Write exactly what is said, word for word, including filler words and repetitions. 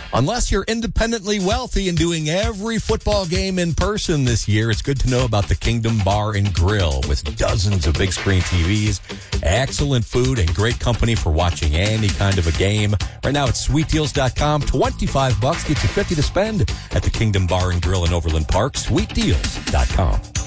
Unless you're independently wealthy and doing every football game in person this year, it's good to know about the Kingdom Bar and Grill with dozens of big screen T Vs, excellent food, and great company for watching any kind of a game. Right now at sweet deals dot com, twenty-five bucks gets you fifty to spend at the Kingdom Bar and Grill in Overland Park, sweet deals dot com.